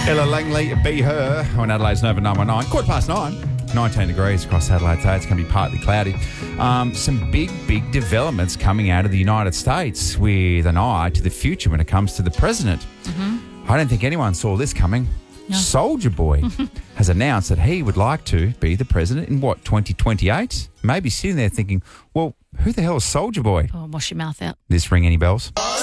Ella Langley, Be Her on Adelaide's Nova 919. 9:15. 19 degrees across Adelaide today. It's going to be partly cloudy. Some big developments coming out of the United States with an eye to the future when it comes to the president. I don't think anyone saw this coming. No. Soldier Boy has announced that he would like to be the president in, 2028? Maybe sitting there thinking, well, who the hell is Soldier Boy? Oh, wash your mouth out. This ring any bells?